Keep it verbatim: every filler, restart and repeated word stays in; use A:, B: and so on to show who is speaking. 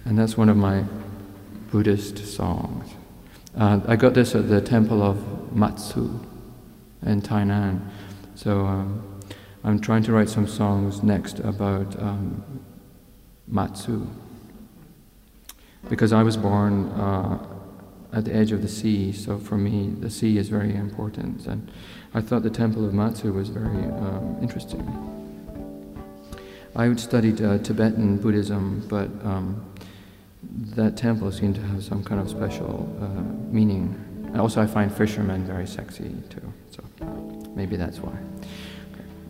A: And that's one of my Buddhist songs. Uh, I got this at the temple of Matsu in Tainan. So um, I'm trying to write some songs next about um, Matsu. Because I was born uh, at the edge of the sea, so for me the sea is very important. And I thought the temple of Matsu was very um, interesting. I studied uh, Tibetan Buddhism, but um, that temple seemed to have some kind of special uh, meaning. And also I find fishermen very sexy too, so maybe that's why.